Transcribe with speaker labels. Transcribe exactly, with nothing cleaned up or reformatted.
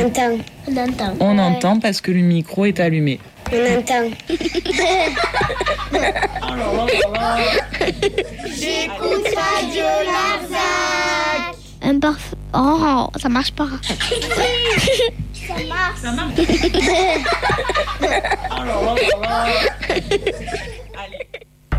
Speaker 1: entend.
Speaker 2: On entend.
Speaker 3: On
Speaker 2: Ouais.
Speaker 3: entend parce que le micro est allumé.
Speaker 1: On entend.
Speaker 2: J'écoute Radio Larzac. Un parfum. Oh, ça marche pas. Ça marche.
Speaker 3: Ça marche.